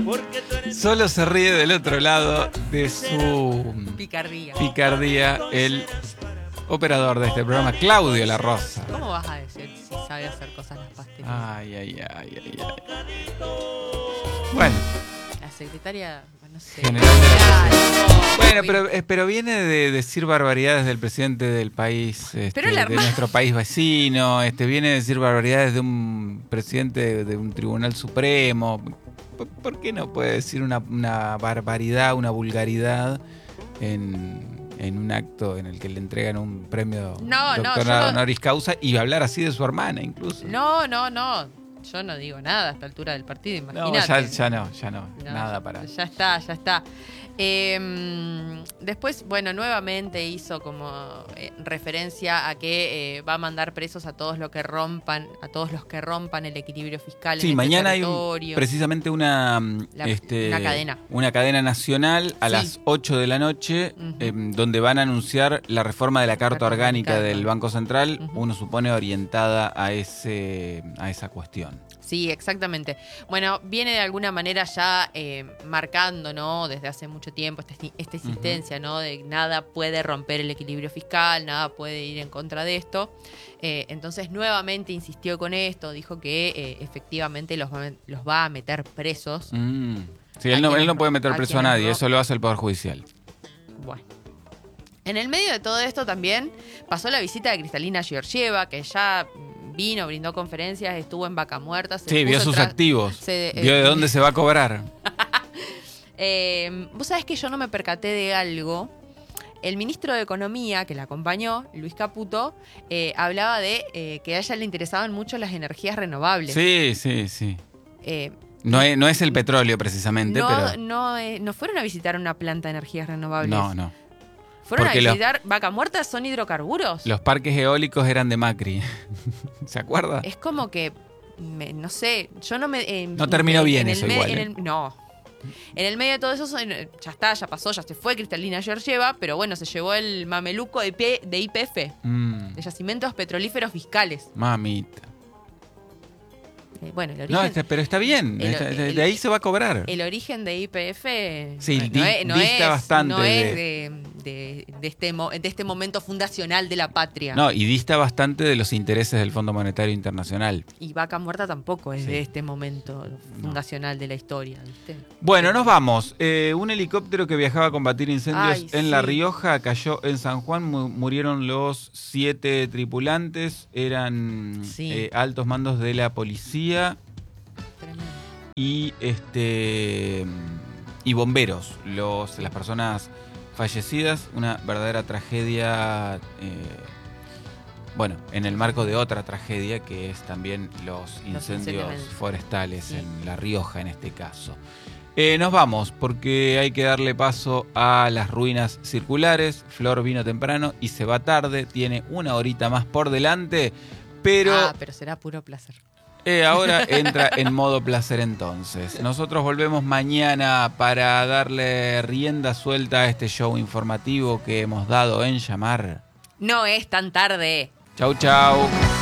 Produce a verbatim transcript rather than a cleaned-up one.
Solo se ríe del otro lado de su Picardía. picardía el operador de este programa, Claudio La Rosa. ¿Cómo vas a decir si sabe hacer cosas las pasteleras? Ay, ay, ay, ay, ay. Bueno. La secretaria, no sé. General de la Claro, Bueno, no, pero, eh, pero viene de decir barbaridades del presidente del país, este, Pero la de hermana- nuestro país vecino, este, viene de decir barbaridades de un presidente de, de un tribunal supremo. ¿Por, por qué no puede decir una, una barbaridad, una vulgaridad en, en un acto en el que le entregan un premio No, no, doctor yo no- honoris causa y hablar así de su hermana incluso? No, no, no. Yo no digo nada a esta altura del partido, No, imagínate. ya, ya no, ya no, No, nada ya, para... Ya está, ya está. Eh, después, bueno, nuevamente hizo como eh, referencia a que eh, va a mandar presos a todos los que rompan, a todos los que rompan el equilibrio fiscal Sí, en este mañana hay un- territorio. precisamente una, La- este, una cadena. una cadena nacional a Sí. las ocho de la noche, Ujú. eh, donde van a anunciar la reforma de la Carta Carta Orgánica Orgánica. del Banco Central, Ujú. uno supone orientada a, ese, a esa cuestión. Sí, exactamente. Bueno, viene de alguna manera ya eh, marcando, ¿no? Desde hace mucho tiempo esta, esta existencia, ¿no? De nada puede romper el equilibrio fiscal, nada puede ir en contra de esto. Eh, entonces, nuevamente insistió con esto, dijo que eh, efectivamente los va, los va a meter presos. Mm. Sí, ¿A él no, quiénes él no no? puede meter ¿A preso a quiénes nadie, no? eso lo hace el Poder Judicial. Bueno. En el medio de todo esto también pasó la visita de Cristalina Georgieva, que ya vino, brindó conferencias, estuvo en Vaca Muerta. Se Sí, vio puso sus tras- activos, se- vio de eh, dónde se va a cobrar. Eh, Vos sabés que yo no me percaté de algo. El ministro de Economía, que la acompañó, Luis Caputo, eh, hablaba de eh, que a ella le interesaban mucho las energías renovables. Sí, sí, sí. Eh, No es, no es el petróleo precisamente, no, pero... no, eh, no fueron a visitar una planta de energías renovables. No, no. Fueron Porque a los- visitar Vaca Muerta, son hidrocarburos. Los parques eólicos eran de Macri. ¿Se acuerda? Es como que, me- no sé, yo no me... eh, No terminó en- bien en el eso me- igual, en ¿eh? el- no. En el medio de todo eso, son- ya está, ya pasó, ya se fue Cristalina Georgieva, pero bueno, se llevó el mameluco de, P- de I P F, Mm, de Yacimientos Petrolíferos Fiscales. mamita. Eh, bueno, el origen, No, este- pero está bien. el- está- el- de ahí se va a cobrar. el origen de I P F Sí, no, di- no es, no dista es- bastante no es de- de, de- de este, mo- de este momento fundacional de la patria. No, y dista bastante de los intereses del Fondo Monetario Internacional. Y Vaca Muerta tampoco es Sí. de este momento fundacional de la historia, ¿viste? Bueno, nos vamos. Eh, un helicóptero que viajaba a combatir incendios Ay, en La sí. Rioja cayó en San Juan. Mu- murieron los siete tripulantes. Eran Sí. eh, altos mandos de la policía Tremendo. y este y bomberos. Los, las personas fallecidas. Una verdadera tragedia. eh, bueno, en el marco de otra tragedia que es también los incendios incendios en- forestales sí. en La Rioja en este caso. Eh, nos vamos porque hay que darle paso a las ruinas circulares. Flor vino temprano y se va tarde. Tiene una horita más por delante. Pero Ah, pero será puro placer. eh, ahora entra en modo placer entonces. Nosotros volvemos mañana para darle rienda suelta a este show informativo que hemos dado en llamar. No es tan tarde. Chau, chau.